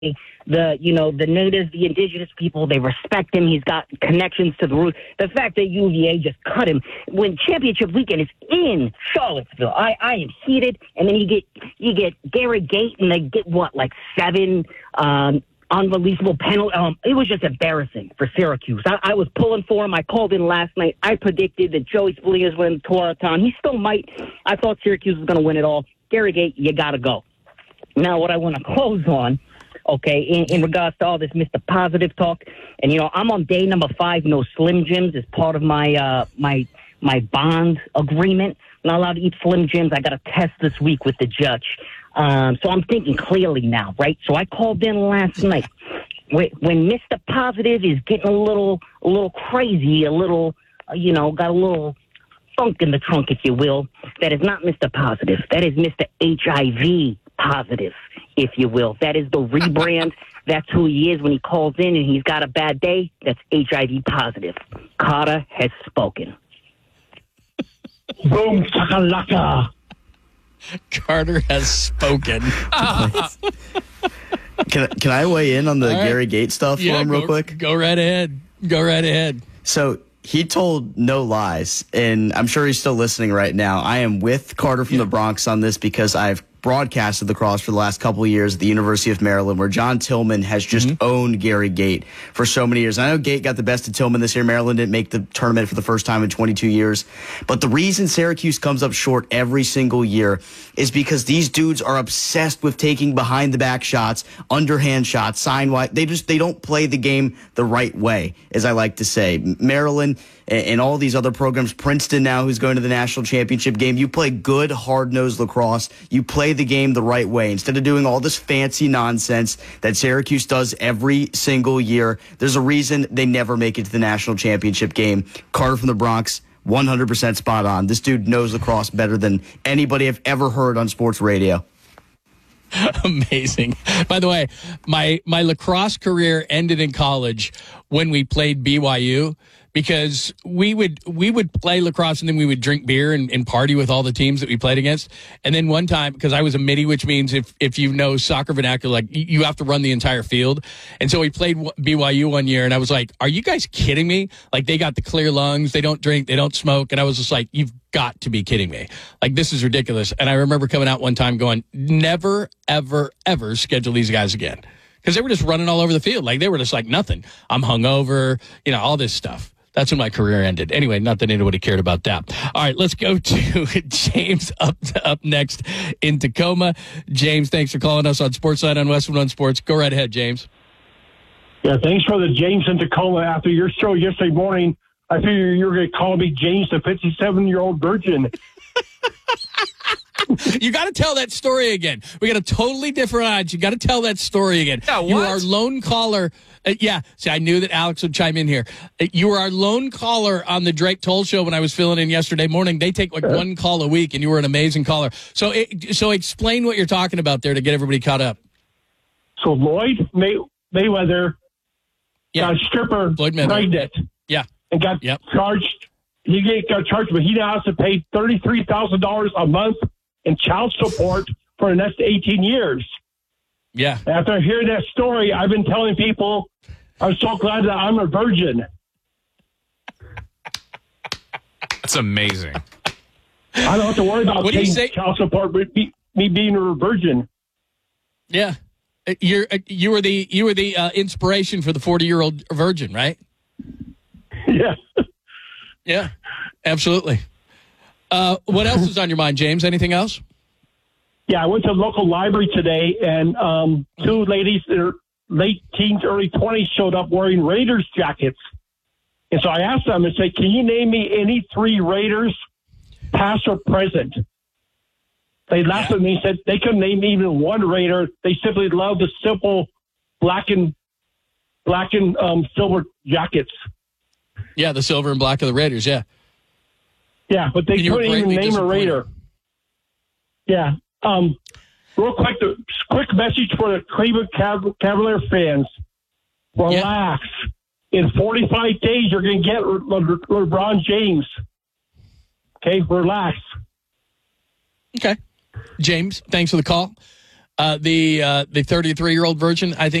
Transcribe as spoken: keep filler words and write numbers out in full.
the, you know, the natives, the indigenous people, they respect him. He's got connections to the roots. The fact that U V A just cut him when championship weekend is in Charlottesville, I, I am heated. And then you get you get Gary Gate, and they get what, like seven um, unreleasable penalty. Um, it was just embarrassing for Syracuse. I, I was pulling for him. I called in last night. I predicted that Joey Scalia is winning the Tour-a-thon. He still might. I thought Syracuse was going to win it all. Gary Gate, you got to go. Now, what I want to close on, okay, in, in regards to all this Mister Positive talk, and, you know, I'm on day number five, no Slim Jims as part of my uh, my my bond agreement. I'm not allowed to eat Slim Jims. I got a test this week with the judge. Um, so I'm thinking clearly now, right? So I called in last night. When Mister Positive is getting a little, a little crazy, a little, uh, you know, got a little funk in the trunk, if you will, that is not Mister Positive. That is Mister H I V Positive, if you will. That is the rebrand. That's who he is when he calls in and he's got a bad day. That's H I V positive. Carter has spoken. Boom, shakalaka. Carter has spoken. Can, can I weigh in on the right. Gary Gate stuff yeah, for him real go, quick? Go right ahead. Go right ahead. So he told no lies, and I'm sure he's still listening right now. I am with Carter from yeah. the Bronx on this because I've broadcasted lacrosse for the last couple of years at the University of Maryland, where John Tillman has just mm-hmm. owned Gary Gate for so many years. I know Gate got the best of Tillman this year. Maryland didn't make the tournament for the first time in twenty-two years. But the reason Syracuse comes up short every single year is because these dudes are obsessed with taking behind-the-back shots, underhand shots, sign wide. They just they don't play the game the right way, as I like to say. Maryland and all these other programs, Princeton now, who's going to the national championship game, you play good, hard-nosed lacrosse. You play the game the right way. Instead of doing all this fancy nonsense that Syracuse does every single year, there's a reason they never make it to the national championship game. Carter from the Bronx, one hundred percent spot on. This dude knows lacrosse better than anybody I've ever heard on sports radio. Amazing. By the way, my my lacrosse career ended in college when we played B Y U, because we would we would play lacrosse and then we would drink beer and, and party with all the teams that we played against. And then one time, because I was a midi, which means if if you know soccer vernacular, like you have to run the entire field. And so we played B Y U one year, and I was like, "Are you guys kidding me? Like, they got the clear lungs, they don't drink, they don't smoke." And I was just like, "You've got to be kidding me. Like, this is ridiculous." And I remember coming out one time going, never, ever, ever schedule these guys again. Because they were just running all over the field. Like, they were just like, nothing. I'm hungover, you know, all this stuff. That's when my career ended. Anyway, not that anybody cared about that. All right, let's go to James up up next in Tacoma. James, thanks for calling us on Sportsline on Westwood One Sports. Go right ahead, James. Yeah, thanks for the James in Tacoma. After your show yesterday morning, I figured you were going to call me James, the fifty-seven-year-old virgin. You got to tell that story again. We got a totally different odds. You got to tell that story again. Yeah, what? You were our lone caller. Uh, yeah, see, I knew that Alex would chime in here. Uh, you were our lone caller on the Drake Toll show when I was filling in yesterday morning. They take like one call a week, and you were an amazing caller. So, it, so explain what you're talking about there to get everybody caught up. So Lloyd May- Mayweather yeah. got a stripper Floyd Mayweather. pregnant. Yeah. And got yep. charged. He got charged, but he now has to pay thirty-three thousand dollars a month in child support for the next eighteen years. Yeah. After hearing that story, I've been telling people I'm so glad that I'm a virgin. That's amazing. I don't have to worry about what paying say? child support with me, me being a virgin. Yeah. You're, you were the you were the uh, inspiration for the forty-year-old virgin, right? Yeah. Yeah, absolutely. Uh, what else is on your mind, James? Anything else? Yeah, I went to the local library today, and um, two ladies that are late teens, early twenties showed up wearing Raiders jackets. And so I asked them and said, "Can you name me any three Raiders, past or present?" They laughed yeah. at me and said they couldn't name even one Raider. They simply love the simple black and black and um, silver jackets. Yeah, the silver and black of the Raiders, yeah. Yeah, but they couldn't even name a Raider. Yeah. Um, real quick, the quick message for the Cleveland Cav- Cavalier fans. Relax. Yeah. In forty-five days, you're going to get Le- Le- LeBron James. Okay, relax. Okay. James, thanks for the call. Uh, the uh, the thirty-three year old virgin, I think.